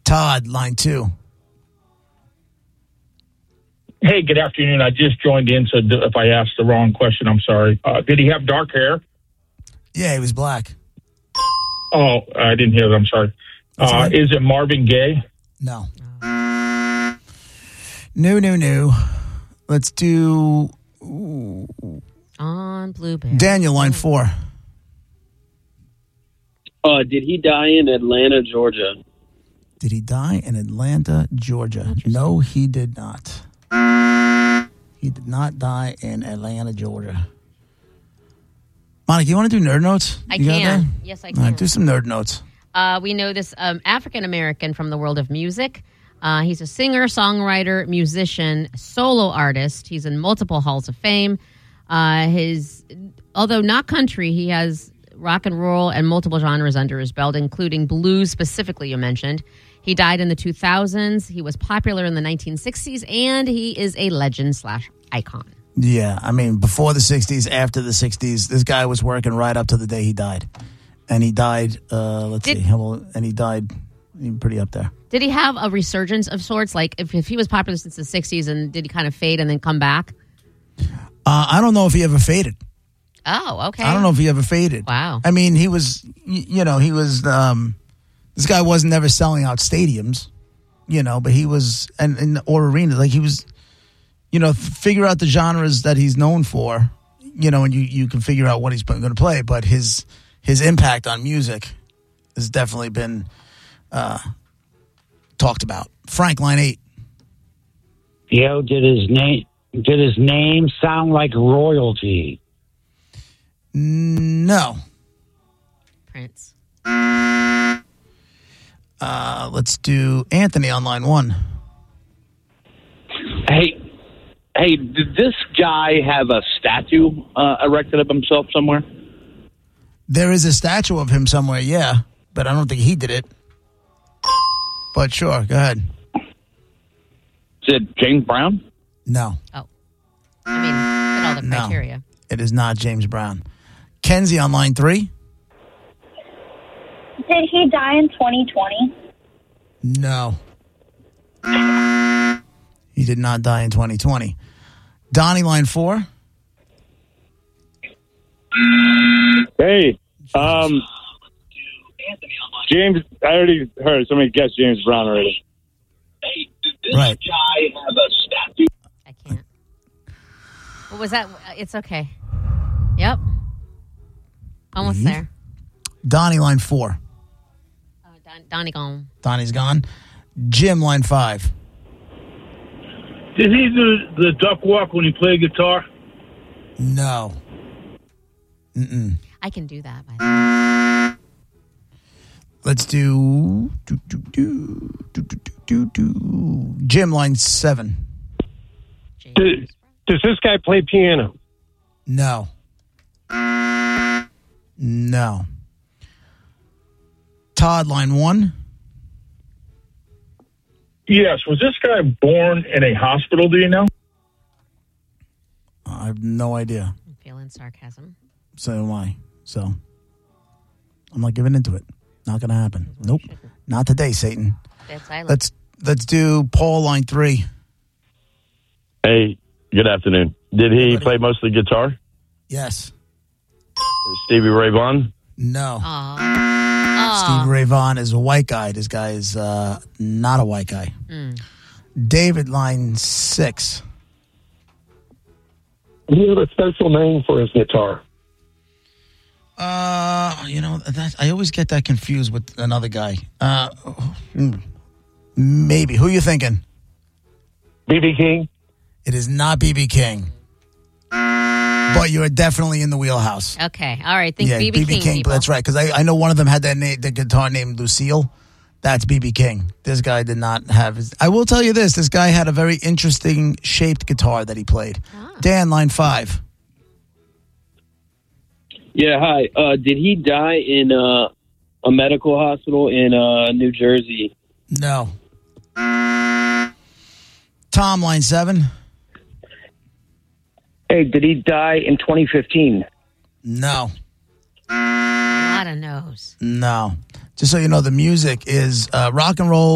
Todd, line 2. Hey, good afternoon. I just joined in, so if I asked the wrong question, I'm sorry. Did he have dark hair? Yeah, he was black. Oh, I didn't hear that. I'm sorry. Is it Marvin Gaye? No. No. Let's do On Blueberry. Daniel, line 4. Did he die in Atlanta, Georgia? Did he die in Atlanta, Georgia? No, he did not. He did not die in Atlanta, Georgia. Monica, you want to do nerd notes? I can. Yes, I can. All right, do some nerd notes. We know this African-American from the world of music. He's a singer, songwriter, musician, solo artist. He's in multiple halls of fame. Although not country, he has rock and roll and multiple genres under his belt, including blues specifically, you mentioned. He died in the 2000s. He was popular in the 1960s, and he is a legend/icon. Yeah, I mean, before the 60s, after the 60s, this guy was working right up to the day he died. And he died, he died pretty up there. Did he have a resurgence of sorts? Like, if he was popular since the 60s, and did he kind of fade and then come back? I don't know if he ever faded. Oh, okay. I don't know if he ever faded. Wow. I mean, he was, this guy wasn't never selling out stadiums, but he was, or arenas, like he was, figure out the genres that he's known for, and you can figure out what he's going to play, but his impact on music has definitely been talked about. Frank, line 8. Yo, did his name sound like royalty? No. Prince. Let's do Anthony on line 1. Hey, did this guy have a statue erected of himself somewhere? There is a statue of him somewhere, yeah, but I don't think he did it. But sure, go ahead. Is it James Brown? No. Oh. I mean, fit all the criteria. No, it is not James Brown. Kenzie on line 3. Did he die in 2020? No. He did not die in 2020. Donnie, line 4. Hey, James, I already heard somebody guess James Brown already. Hey, did this Right. guy have a statue? I can't. What was that? It's okay. Yep. Almost there. Donnie, line 4. Donnie gone. Donnie's gone. Jim, line 5. Did he do the duck walk when he played guitar? No. I can do that, by the way. Let's do Jim, line 7. Does this guy play piano? No. No. Todd, line 1. Yes. Was this guy born in a hospital, do you know? I have no idea. I'm feeling sarcasm. So am I. So I'm not giving into it. Not going to happen. Nope. Not today, Satan. That's silent. Let's do Paul, line 3. Hey, good afternoon. Did he play mostly guitar? Yes. Stevie Ray Vaughan? No. Aww. Stevie Ray Vaughan is a white guy. This guy is not a white guy. David, line 6. He had a special name for his guitar. I always get that confused with another guy. Maybe. Who are you thinking? B.B. King? It is not B.B. King. But you're definitely in the wheelhouse. Okay. All right. Think B.B. King. People. That's right. Because I know one of them had the guitar named Lucille. That's B.B. King. This guy did not have his... I will tell you this. This guy had a very interesting shaped guitar that he played. Dan, line 5. Yeah, hi. Did he die in a medical hospital in New Jersey? No. Tom, line 7. Hey, did he die in 2015? No. A lot of no's. No. Just so you know, the music is rock and roll